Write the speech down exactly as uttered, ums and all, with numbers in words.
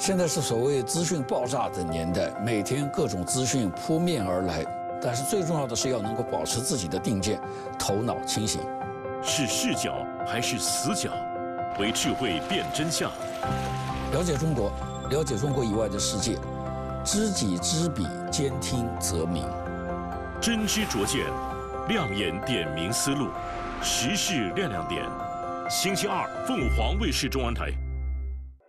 现在是所谓资讯爆炸的年代，每天各种资讯扑面而来，但是最重要的是要能够保持自己的定见，头脑清醒。 是视角还是死角？为智慧辨真相。 了解中国，了解中国以外的世界，知己知彼，兼听则明。 真知灼见，亮眼点明思路，时事亮亮点。星期二，凤凰卫视中文台。